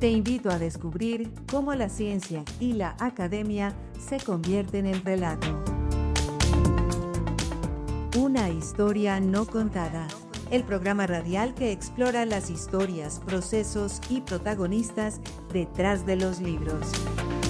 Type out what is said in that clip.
Te invito a descubrir cómo la ciencia y la academia se convierten en relato. Una historia no contada. El programa radial que explora las historias, procesos y protagonistas detrás de los libros.